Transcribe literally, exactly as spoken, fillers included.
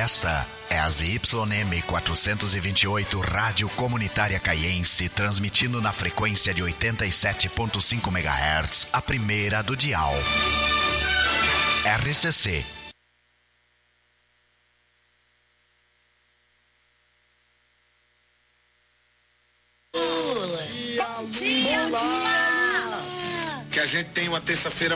Esta é a Z Y M quatrocentos e vinte e oito Rádio Comunitária Caiense, transmitindo na frequência de oitenta e sete ponto cinco megahertz, a primeira do dial. R C C. Bom dia, que a gente tem uma terça-feira